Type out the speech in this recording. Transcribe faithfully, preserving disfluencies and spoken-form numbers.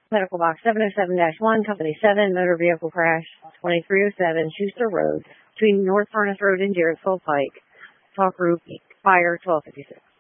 Medical box seven oh seven dash one, Company seven, motor vehicle crash, twenty-three oh seven Schuster Road, between North Furnace Road and Jarrettsville Pike. Talk group, fire twelve fifty-six.